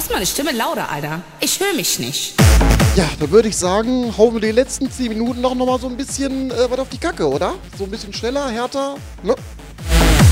ist meine Stimme lauter, Alter. Ich höre mich nicht. Ja, da würde ich sagen, hauen wir die letzten 10 Minuten noch mal so ein bisschen was auf die Kacke, oder? So ein bisschen schneller, härter, ne?